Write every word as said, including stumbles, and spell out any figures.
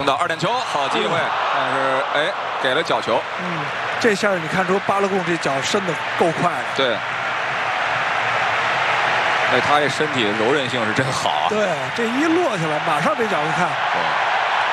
到二点球，好机会，但是哎，给了角球。 嗯，这下你看出巴勒贡这脚伸的够快的。 对。哎，他这身体柔韧性是真好啊。 对，这一落下来，马上这脚一看。 对。